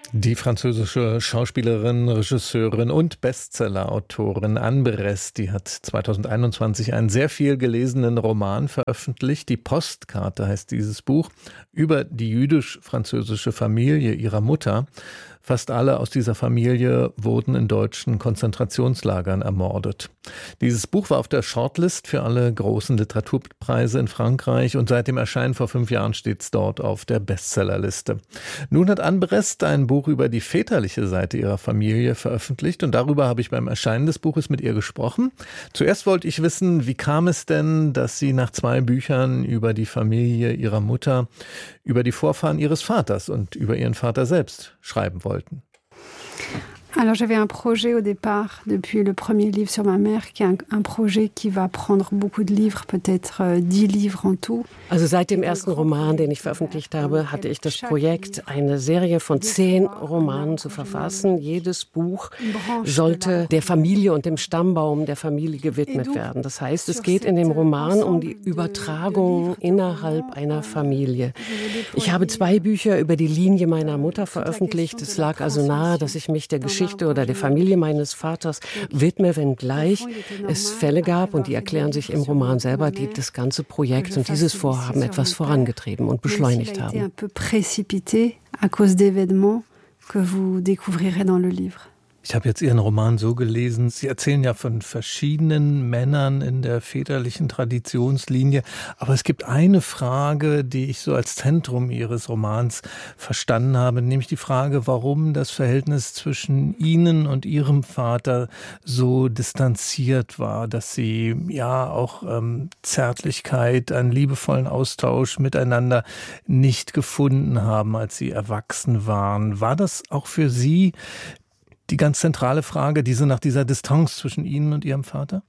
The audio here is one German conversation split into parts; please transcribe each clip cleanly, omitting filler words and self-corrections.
Die französische Schauspielerin, Regisseurin und Bestsellerautorin Anne Berest, die hat 2021 einen sehr viel gelesenen Roman veröffentlicht. Die Postkarte heißt dieses Buch, über die jüdisch-französische Familie ihrer Mutter. Fast alle aus dieser Familie wurden in deutschen Konzentrationslagern ermordet. Dieses Buch war auf der Shortlist für alle großen Literaturpreise in Frankreich und seit dem Erscheinen vor 5 Jahren steht es dort auf der Bestsellerliste. Nun hat Anne Berest ein Buch über die väterliche Seite ihrer Familie veröffentlicht und darüber habe ich beim Erscheinen des Buches mit ihr gesprochen. Zuerst wollte ich wissen, wie kam es denn, dass sie nach 2 Büchern über die Familie ihrer Mutter, über die Vorfahren ihres Vaters und über ihren Vater selbst schreiben wollten? Alors j'avais un projet au départ, depuis le premier livre sur ma mère, qui est un projet qui va prendre beaucoup de livres, peut-être 10 livres en tout. Also seit dem ersten Roman, den ich veröffentlicht habe, hatte ich das Projekt, eine Serie von 10 Romanen zu verfassen. Jedes Buch sollte der Familie und dem Stammbaum der Familie gewidmet werden. Das heißt, es geht in dem Roman um die Übertragung innerhalb einer Familie. Ich habe 2 Bücher über die Linie meiner Mutter veröffentlicht. Es lag also nahe, dass ich mich der Geschichte oder der Familie meines Vaters widme, wenngleich es Fälle gab, und die erklären sich im Roman selber, die das ganze Projekt und dieses Vorhaben etwas vorangetrieben und beschleunigt haben. Un peu précipité à cause d'événements que vous découvrirez dans le livre. Ich habe jetzt Ihren Roman so gelesen, Sie erzählen ja von verschiedenen Männern in der väterlichen Traditionslinie, aber es gibt eine Frage, die ich so als Zentrum Ihres Romans verstanden habe, nämlich die Frage, warum das Verhältnis zwischen Ihnen und Ihrem Vater so distanziert war, dass Sie ja auch Zärtlichkeit, einen liebevollen Austausch miteinander nicht gefunden haben, als Sie erwachsen waren. War das auch für Sie die ganz zentrale Frage, nach dieser Distanz zwischen Ihnen und Ihrem Vater?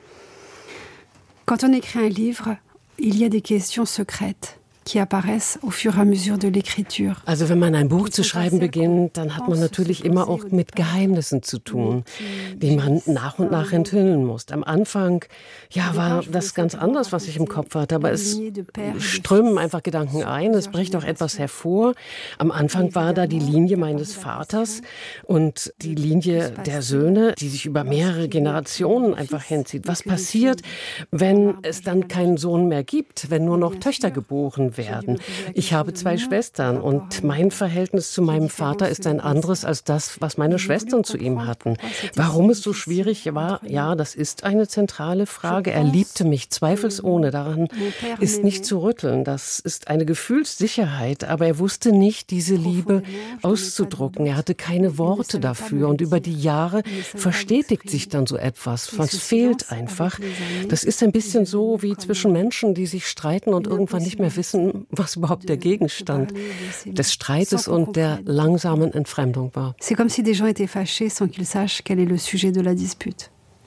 Quand on écrit un livre, il y a des questions secrètes qui apparaissent au fur et à mesure de l'écriture. Also wenn man ein Buch zu schreiben beginnt, dann hat man natürlich immer auch mit Geheimnissen zu tun, die man nach und nach enthüllen muss. Am Anfang, war das ganz anders, was ich im Kopf hatte, aber es strömen einfach Gedanken ein, es bricht auch etwas hervor. Am Anfang war da die Linie meines Vaters und die Linie der Söhne, die sich über mehrere Generationen einfach hinzieht. Was passiert, wenn es dann keinen Sohn mehr gibt, wenn nur noch Töchter geboren werden? Ich habe 2 Schwestern und mein Verhältnis zu meinem Vater ist ein anderes als das, was meine Schwestern zu ihm hatten. Warum es so schwierig war, das ist eine zentrale Frage. Er liebte mich zweifelsohne, daran ist nicht zu rütteln. Das ist eine Gefühlssicherheit, aber er wusste nicht, diese Liebe auszudrücken. Er hatte keine Worte dafür und über die Jahre verstetigt sich dann so etwas. Was fehlt einfach. Das ist ein bisschen so wie zwischen Menschen, die sich streiten und irgendwann nicht mehr wissen, was überhaupt der Gegenstand des Streites und der langsamen Entfremdung war. C'est comme si des gens étaient fâchés sans qu'ils sachent quel est le sujet de la dispute.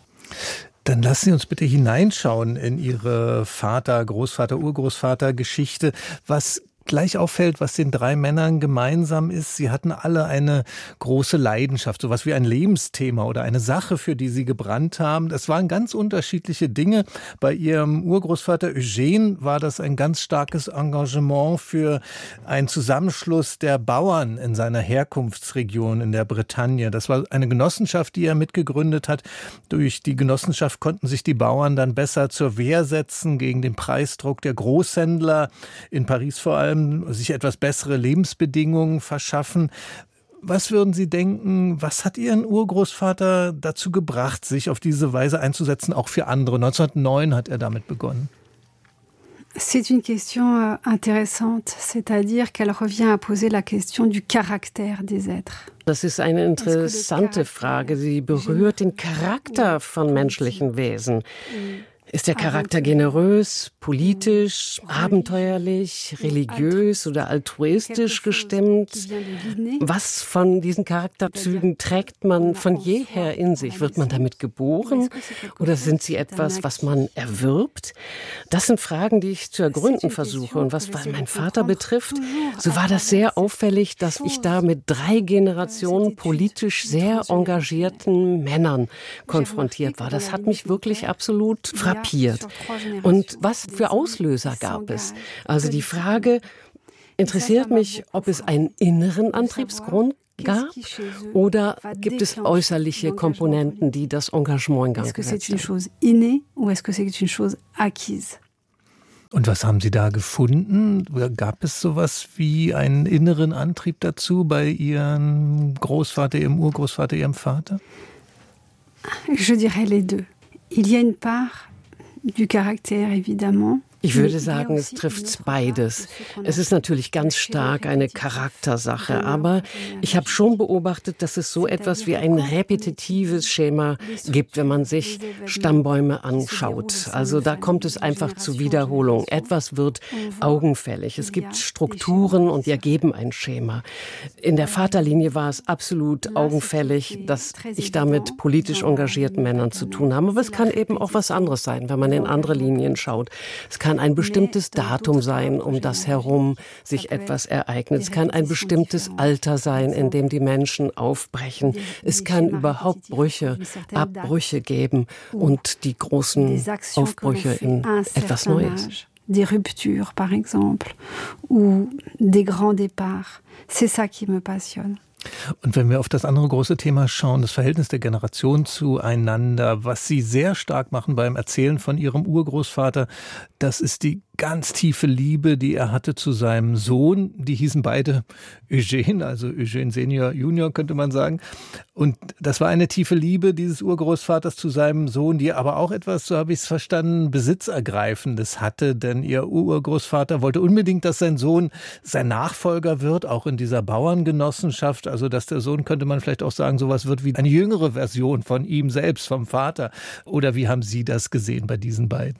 Dann lassen Sie uns bitte hineinschauen in Ihre Vater-, Großvater-, Urgroßvater-Geschichte. Was gleich auffällt, was den 3 Männern gemeinsam ist, sie hatten alle eine große Leidenschaft, sowas wie ein Lebensthema oder eine Sache, für die sie gebrannt haben. Das waren ganz unterschiedliche Dinge. Bei Ihrem Urgroßvater Eugène war das ein ganz starkes Engagement für einen Zusammenschluss der Bauern in seiner Herkunftsregion in der Bretagne. Das war eine Genossenschaft, die er mitgegründet hat. Durch die Genossenschaft konnten sich die Bauern dann besser zur Wehr setzen gegen den Preisdruck der Großhändler in Paris vor allem, sich etwas bessere Lebensbedingungen verschaffen. Was würden Sie denken, was hat Ihren Urgroßvater dazu gebracht, sich auf diese Weise einzusetzen, auch für andere? 1909 hat er damit begonnen. C'est une question intéressante, c'est-à-dire qu'elle revient à poser la question du caractère des êtres. Das ist eine interessante Frage. Sie berührt den Charakter von menschlichen Wesen. Ist der Charakter generös, politisch, abenteuerlich, religiös oder altruistisch gestimmt? Was von diesen Charakterzügen trägt man von jeher in sich? Wird man damit geboren oder sind sie etwas, was man erwirbt? Das sind Fragen, die ich zu ergründen versuche. Und was meinen Vater betrifft, so war das sehr auffällig, dass ich da mit 3 Generationen politisch sehr engagierten Männern konfrontiert war. Das hat mich wirklich absolut frappiert. Und was für Auslöser gab es? Also die Frage, interessiert mich, ob es einen inneren Antriebsgrund gab oder gibt es äußerliche Komponenten, die das Engagement in Gang gesetzt haben? Und was haben Sie da gefunden? Gab es sowas wie einen inneren Antrieb dazu bei Ihrem Großvater, Ihrem Urgroßvater, Ihrem Vater? Je dirais les deux. Il y a une part du caractère, évidemment. Ich würde sagen, es trifft beides. Es ist natürlich ganz stark eine Charaktersache, aber ich habe schon beobachtet, dass es so etwas wie ein repetitives Schema gibt, wenn man sich Stammbäume anschaut. Also da kommt es einfach zu Wiederholung. Etwas wird augenfällig. Es gibt Strukturen und die ergeben ein Schema. In der Vaterlinie war es absolut augenfällig, dass ich da mit politisch engagierten Männern zu tun habe. Aber es kann eben auch was anderes sein, wenn man in andere Linien schaut. Es kann ein bestimmtes Datum sein, um das herum sich etwas ereignet. Es kann ein bestimmtes Alter sein, in dem die Menschen aufbrechen. Es kann überhaupt Abbrüche geben und die großen Aufbrüche in etwas Neues. Des ruptures, par exemple, ou des grands départs. C'est ça qui me passionne. Und wenn wir auf das andere große Thema schauen, das Verhältnis der Generationen zueinander, was Sie sehr stark machen beim Erzählen von Ihrem Urgroßvater, das ist die ganz tiefe Liebe, die er hatte zu seinem Sohn. Die hießen beide Eugène, also Eugène Senior, Junior könnte man sagen. Und das war eine tiefe Liebe dieses Urgroßvaters zu seinem Sohn, die aber auch etwas, so habe ich es verstanden, Besitzergreifendes hatte. Denn Ihr Urgroßvater wollte unbedingt, dass sein Sohn sein Nachfolger wird, auch in dieser Bauerngenossenschaft. Also dass der Sohn, könnte man vielleicht auch sagen, sowas wird wie eine jüngere Version von ihm selbst, vom Vater. Oder wie haben Sie das gesehen bei diesen beiden?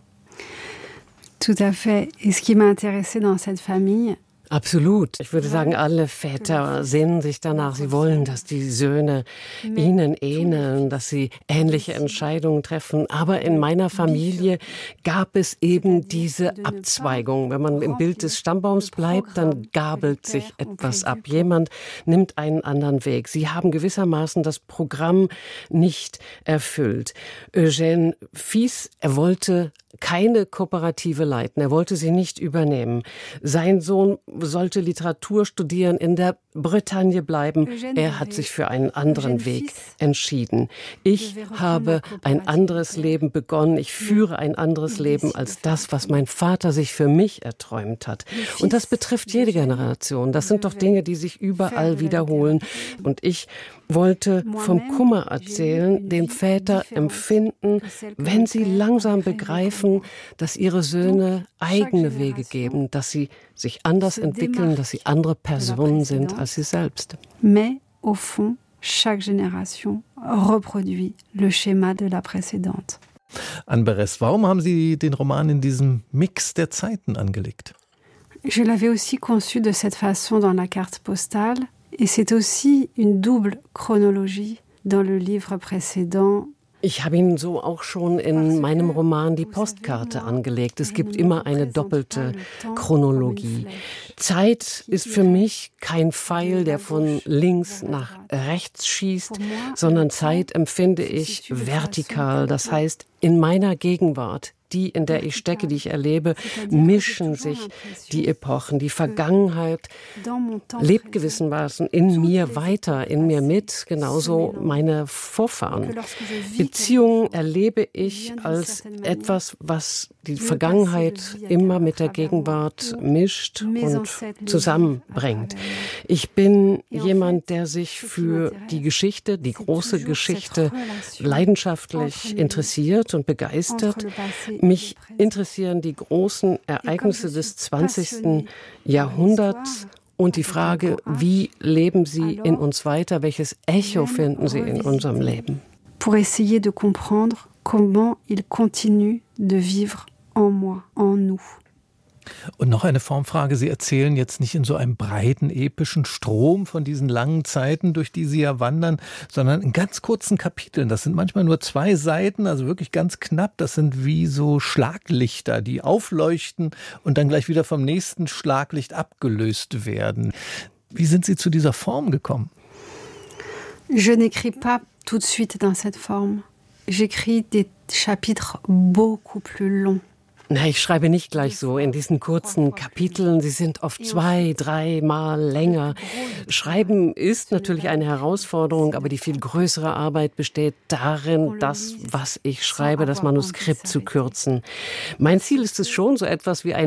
Tout à fait. Et ce qui m'a intéressé dans cette famille, absolut. Ich würde sagen, alle Väter sehnen sich danach. Sie wollen, dass die Söhne ihnen ähneln, dass sie ähnliche Entscheidungen treffen. Aber in meiner Familie gab es eben diese Abzweigung. Wenn man im Bild des Stammbaums bleibt, dann gabelt sich etwas ab. Jemand nimmt einen anderen Weg. Sie haben gewissermaßen das Programm nicht erfüllt. Eugène Fils, er wollte keine Kooperative leiten. Er wollte sie nicht übernehmen. Sein Sohn sollte Literatur studieren, in der Bretagne bleiben. Er hat sich für einen anderen Weg entschieden. Ich habe ein anderes Leben begonnen. Ich führe ein anderes Leben als das, was mein Vater sich für mich erträumt hat. Und das betrifft jede Generation. Das sind doch Dinge, die sich überall wiederholen. Und ich wollte vom Kummer erzählen, den Väter empfinden, wenn sie langsam begreifen, dass ihre Söhne eigene Wege geben, dass sie sich anders entwickeln, dass sie andere Personen sind als sie selbst. Mais au fond, chaque génération reproduit le schéma de la précédente. Anne Berès, warum haben Sie den Roman in diesem Mix der Zeiten angelegt? Je l'avais aussi conçu de cette façon dans la carte postale. Et c'est aussi une double chronologie dans le livre précédent. Ich habe Ihnen so auch schon in meinem Roman die Postkarte angelegt. Es gibt immer eine doppelte Chronologie. Zeit ist für mich kein Pfeil, der von links nach rechts schießt, sondern Zeit empfinde ich vertikal. Das heißt, in meiner Gegenwart, die, in der ich stecke, die ich erlebe, mischen sich die Epochen. Die Vergangenheit lebt gewissermaßen in mir weiter, in mir mit, genauso meine Vorfahren. Beziehungen erlebe ich als etwas, was die Vergangenheit immer mit der Gegenwart mischt und zusammenbringt. Ich bin jemand, der sich für die Geschichte, die große Geschichte, leidenschaftlich interessiert und begeistert. Mich interessieren die großen Ereignisse des 20. Jahrhunderts und die Frage, wie leben sie in uns weiter, welches Echo finden sie in unserem Leben. Pour essayer de comprendre comment il continue de vivre en moi, en nous. Und noch eine Formfrage. Sie erzählen jetzt nicht in so einem breiten, epischen Strom von diesen langen Zeiten, durch die Sie ja wandern, sondern in ganz kurzen Kapiteln. Das sind manchmal nur 2 Seiten, also wirklich ganz knapp. Das sind wie so Schlaglichter, die aufleuchten und dann gleich wieder vom nächsten Schlaglicht abgelöst werden. Wie sind Sie zu dieser Form gekommen? Je n'écris pas tout de suite dans cette forme. J'écris des chapitres beaucoup plus longs. Na, ich schreibe nicht gleich so in diesen kurzen Kapiteln. Sie sind oft 2, 3 Mal länger. Schreiben ist natürlich eine Herausforderung, aber die viel größere Arbeit besteht darin, das, was ich schreibe, das Manuskript zu kürzen. Mein Ziel ist es schon, so etwas wie ein